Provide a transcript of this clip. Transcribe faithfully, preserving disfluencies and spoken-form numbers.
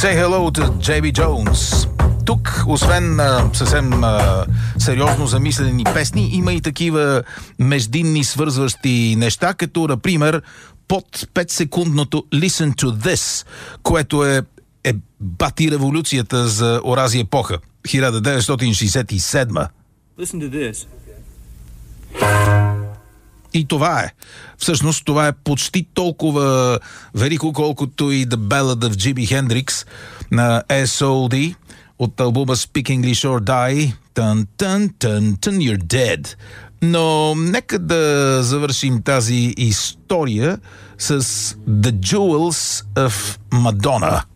Say hello to Джей Би Jones. Тук, освен а, съвсем а, сериозно замислени песни, има и такива междинни свързващи неща, като, например, под пет-секундното Listen to This, което е, е бати революцията за онази епоха, хиляда деветстотин шейсет и седма. Listen to this. И това е. Всъщност това е почти толкова велико, колкото и The Ballad of Jimi Hendrix на Ес О Ди от албума Speak English or Die. Tun, tun, tun, tun, you're dead. Но нека да завършим тази история с The Jewels of Madonna.